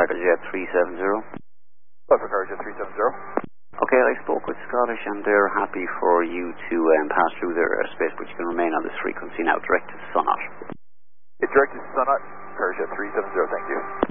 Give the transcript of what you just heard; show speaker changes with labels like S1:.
S1: Cargojet 370.
S2: Buffalo Cargojet 370.
S1: Okay, I spoke with Scottish and they're happy for you to pass through their airspace, but you can remain on this frequency now, direct to Sunnot.
S2: It's direct to Sunnot, Cargojet 370, thank you.